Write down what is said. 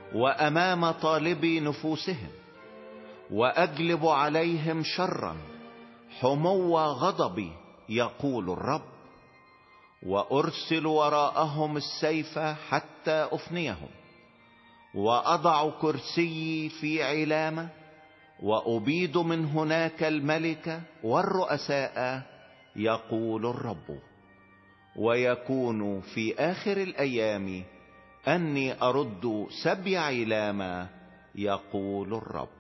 وأمام طالبي نفوسهم، وأجلب عليهم شرا حمو غضبي، يقول الرب. وأرسل وراءهم السيف حتى أفنيهم، وأضع كرسيي في علامة، وأبيد من هناك الملك والرؤساء، يقول الرب. ويكون في آخر الأيام أني أرد سبي علامة، يقول الرب.